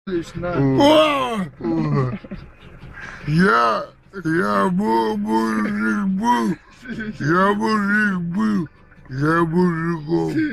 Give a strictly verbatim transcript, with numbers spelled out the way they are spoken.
Лично. О! Я, я был мужик был, я мужик был, я мужиком.